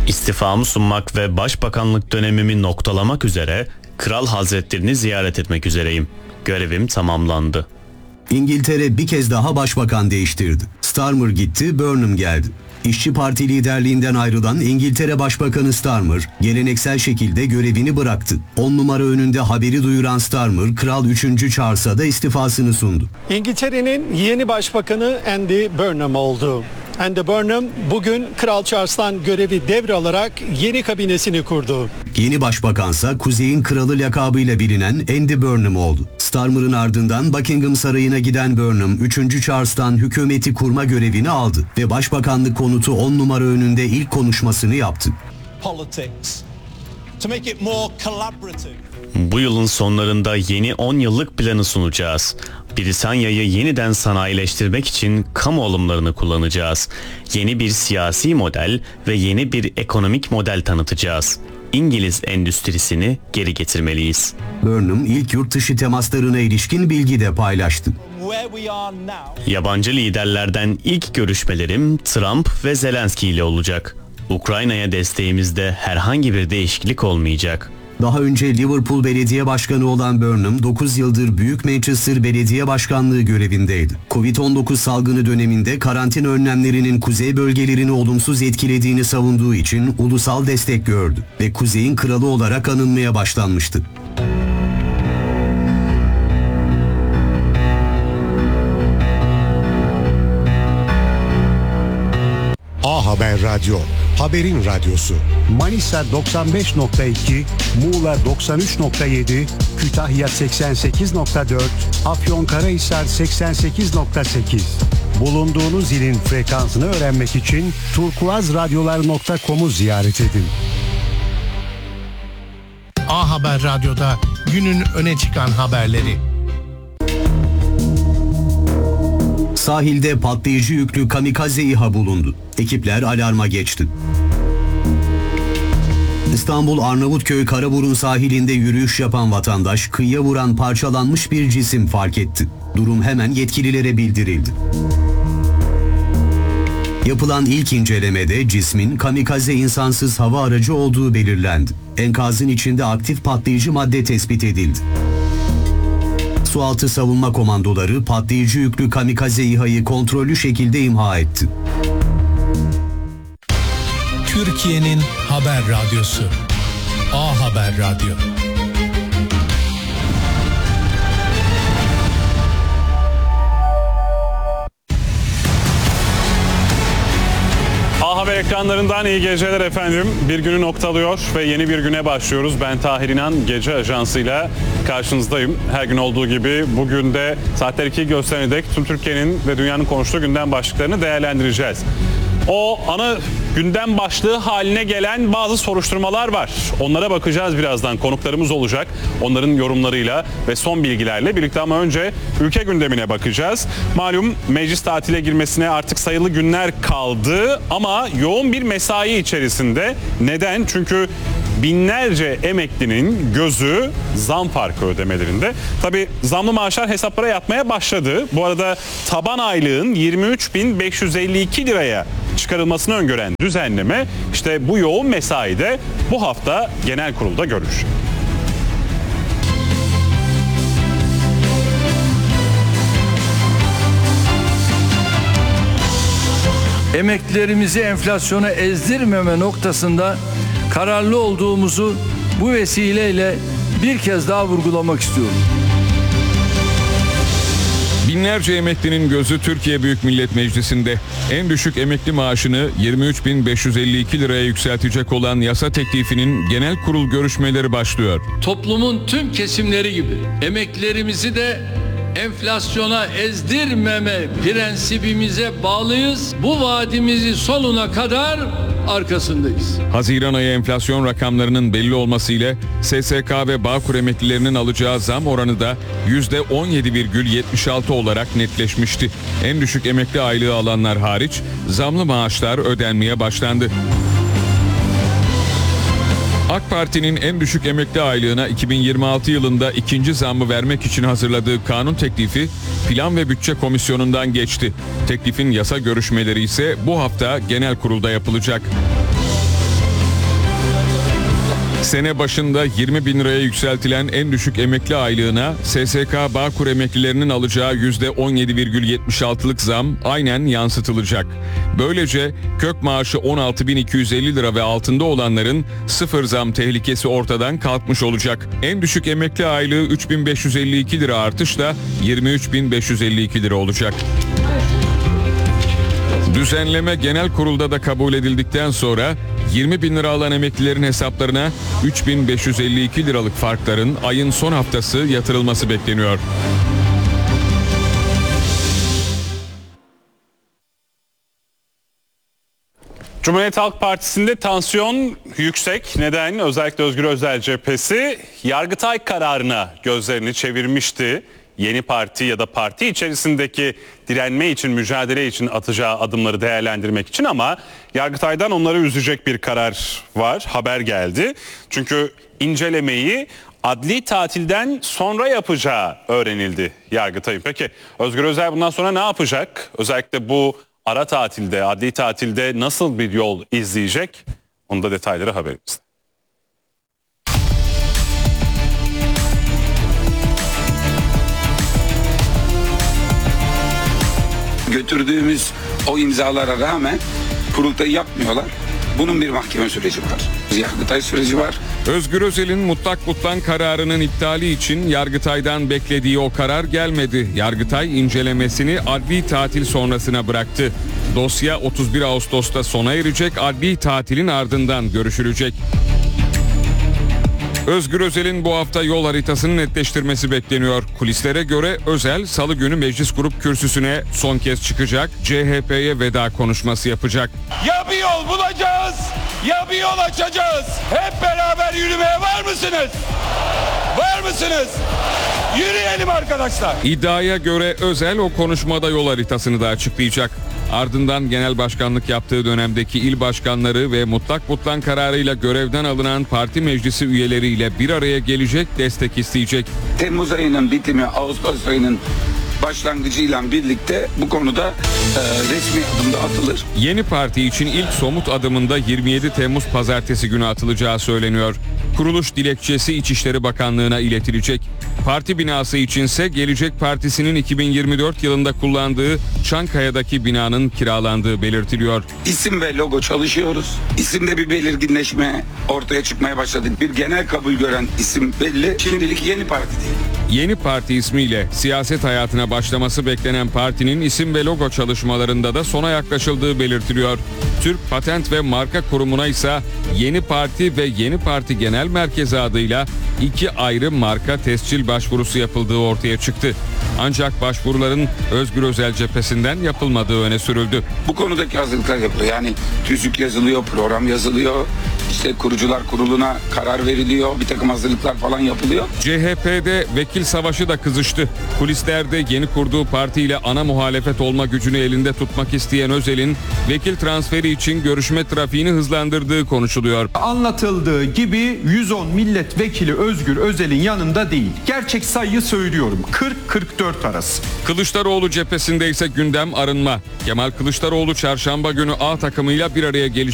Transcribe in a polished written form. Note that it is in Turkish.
İstifamı sunmak ve başbakanlık dönemimi noktalamak üzere Kral Hazretlerini ziyaret etmek üzereyim. Görevim tamamlandı. İngiltere bir kez daha başbakan değiştirdi. Starmer gitti, Burnham geldi. İşçi Parti liderliğinden ayrılan İngiltere Başbakanı Starmer, geleneksel şekilde görevini bıraktı. 10 numara önünde haberi duyuran Starmer, Kral 3. Charles'a da istifasını sundu. İngiltere'nin yeni başbakanı Andy Burnham oldu. Andy Burnham bugün Kral Charles'tan görevi devralarak yeni kabinesini kurdu. Yeni başbakansa Kuzey'in Kralı lakabıyla bilinen Andy Burnham oldu. Starmer'ın ardından Buckingham Sarayı'na giden Burnham, 3. Charles'tan hükümeti kurma görevini aldı ve başbakanlık konutu 10 numara önünde ilk konuşmasını yaptı. Bu yılın sonlarında yeni 10 yıllık planı sunacağız. Britanya'yı yeniden sanayileştirmek için kamu alımlarını kullanacağız. Yeni bir siyasi model ve yeni bir ekonomik model tanıtacağız. İngiliz endüstrisini geri getirmeliyiz. Burnham ilk yurt dışı temaslarına ilişkin bilgi de paylaştı. Yabancı liderlerden ilk görüşmelerim Trump ve Zelenski ile olacak. Ukrayna'ya desteğimizde herhangi bir değişiklik olmayacak. Daha önce Liverpool Belediye Başkanı olan Burnham, 9 yıldır Büyük Manchester Belediye Başkanlığı görevindeydi. Covid-19 salgını döneminde karantina önlemlerinin kuzey bölgelerini olumsuz etkilediğini savunduğu için ulusal destek gördü ve Kuzey'in kralı olarak anılmaya başlanmıştı. A Haber Radyo, haberin radyosu. Manisa 95.2, Muğla 93.7, Kütahya 88.4, Afyonkarahisar 88.8. Bulunduğunuz ilin frekansını öğrenmek için turkuazradyolar.com'u ziyaret edin. A Haber Radyo'da günün öne çıkan haberleri. Sahilde patlayıcı yüklü kamikaze İHA bulundu. Ekipler alarma geçti. İstanbul Arnavutköy Karaburun sahilinde yürüyüş yapan vatandaş kıyıya vuran parçalanmış bir cisim fark etti. Durum hemen yetkililere bildirildi. Yapılan ilk incelemede cismin kamikaze insansız hava aracı olduğu belirlendi. Enkazın içinde aktif patlayıcı madde tespit edildi. Sualtı Savunma Komandoları patlayıcı yüklü kamikaze İHA'yı kontrollü şekilde imha etti. Türkiye'nin haber radyosu. A Haber Radyo. A Haber ekranlarından iyi geceler efendim. Bir günü noktalıyor ve yeni bir güne başlıyoruz. Ben Tahir İnan, Gece Ajansı'yla karşınızdayım. Her gün olduğu gibi bugün de saatler 2'yi gösterene dek tüm Türkiye'nin ve dünyanın konuştuğu gündem başlıklarını değerlendireceğiz. O ana gündem başlığı haline gelen bazı soruşturmalar var. Onlara bakacağız birazdan. Konuklarımız olacak. Onların yorumlarıyla ve son bilgilerle birlikte, ama önce ülke gündemine bakacağız. Malum meclis tatile girmesine artık sayılı günler kaldı ama yoğun bir mesai içerisinde. Neden? Çünkü binlerce emeklinin gözü zam farkı ödemelerinde. Tabii zamlı maaşlar hesaplara yatmaya başladı. Bu arada taban aylığın 23.552 liraya çıkarılmasını öngören düzenleme işte bu yoğun mesaide bu hafta genel kurulda görülecek. Emeklilerimizi enflasyona ezdirmeme noktasında kararlı olduğumuzu bu vesileyle bir kez daha vurgulamak istiyorum. Binlerce emeklinin gözü Türkiye Büyük Millet Meclisi'nde. En düşük emekli maaşını 23.552 liraya yükseltecek olan yasa teklifinin genel kurul görüşmeleri başlıyor. Toplumun tüm kesimleri gibi emeklilerimizi de enflasyona ezdirmeme prensibimize bağlıyız. Bu vaadimizi sonuna kadar arkasındayız. Haziran ayı enflasyon rakamlarının belli olmasıyla SSK ve Bağkur emeklilerinin alacağı zam oranı da %17,76 olarak netleşmişti. En düşük emekli aylığı alanlar hariç zamlı maaşlar ödenmeye başlandı. AK Parti'nin en düşük emekli aylığına 2026 yılında ikinci zammı vermek için hazırladığı kanun teklifi Plan ve Bütçe Komisyonu'ndan geçti. Teklifin yasa görüşmeleri ise bu hafta genel kurulda yapılacak. Sene başında 20 bin liraya yükseltilen en düşük emekli aylığına SSK Bağkur emeklilerinin alacağı %17,76'lık zam aynen yansıtılacak. Böylece kök maaşı 16.250 lira ve altında olanların sıfır zam tehlikesi ortadan kalkmış olacak. En düşük emekli aylığı 3.552 lira artışla 23.552 lira olacak. Düzenleme genel kurulda da kabul edildikten sonra 20 bin lira alan emeklilerin hesaplarına 3.552 liralık farkların ayın son haftası yatırılması bekleniyor. Cumhuriyet Halk Partisi'nde tansiyon yüksek. Neden? Özellikle Özgür Özel cephesi Yargıtay kararına gözlerini çevirmişti. Yeni parti ya da parti içerisindeki direnme için, mücadele için atacağı adımları değerlendirmek için, ama Yargıtay'dan onları üzecek bir karar var. Haber geldi. Çünkü incelemeyi adli tatilden sonra yapacağı öğrenildi Yargıtay'ın. Peki Özgür Özel bundan sonra ne yapacak? Özellikle bu ara tatilde, adli tatilde nasıl bir yol izleyecek? Onun da detayları haberimizde. Götürdüğümüz o imzalara rağmen kurultayı yapmıyorlar. Bunun bir mahkeme süreci var. Yargıtay süreci var. Özgür Özel'in mutlak butlan kararının iptali için Yargıtay'dan beklediği o karar gelmedi. Yargıtay incelemesini adli tatil sonrasına bıraktı. Dosya 31 Ağustos'ta sona erecek, adli tatilin ardından görüşülecek. Özgür Özel'in bu hafta yol haritasını netleştirmesi bekleniyor. Kulislere göre Özel Salı günü meclis grup kürsüsüne son kez çıkacak, CHP'ye veda konuşması yapacak. Ya bir yol bulacağız, ya bir yol açacağız. Hep beraber yürümeye var mısınız? Var mısınız? Yürüyelim arkadaşlar. İddiaya göre Özel o konuşmada yol haritasını da açıklayacak. Ardından genel başkanlık yaptığı dönemdeki il başkanları ve mutlak butlan kararıyla görevden alınan parti meclisi üyeleriyle bir araya gelecek, destek isteyecek. Temmuz ayının bitimi, Ağustos ayının başlangıcıyla birlikte bu konuda resmi adımda atılır. Yeni parti için ilk somut adımında 27 Temmuz pazartesi günü atılacağı söyleniyor. Kuruluş dilekçesi İçişleri Bakanlığı'na iletilecek. Parti binası içinse Gelecek Partisi'nin 2024 yılında kullandığı Çankaya'daki binanın kiralandığı belirtiliyor. İsim ve logo çalışıyoruz. İsimde bir belirginleşme ortaya çıkmaya başladı. Bir genel kabul gören isim belli. Şimdilik Yeni Parti değil. Yeni Parti ismiyle siyaset hayatına başlaması beklenen partinin isim ve logo çalışmalarında da sona yaklaşıldığı belirtiliyor. Türk Patent ve Marka Kurumu'na ise Yeni Parti ve Yeni Parti Genel Merkezi adıyla 2 ayrı marka tescil başvurusu yapıldığı ortaya çıktı. Ancak başvuruların Özgür Özel cephesinden yapılmadığı öne sürüldü. Bu konudaki hazırlıklar yapılıyor. Yani tüzük yazılıyor, program yazılıyor. İşte kurucular kuruluna karar veriliyor. Bir takım hazırlıklar falan yapılıyor. CHP'de vekil savaşı da kızıştı. Kulislerde yeni kurduğu partiyle ana muhalefet olma gücünü elinde tutmak isteyen Özel'in vekil transferi için görüşme trafiğini hızlandırdığı konuşuluyor. Anlatıldığı gibi 110 milletvekili Özgür Özel'in yanında değil. Gerçek sayıyı söylüyorum. 40-44 arası. Kılıçdaroğlu cephesinde ise gündem arınma. Kemal Kılıçdaroğlu çarşamba günü A takımıyla bir araya gelecek.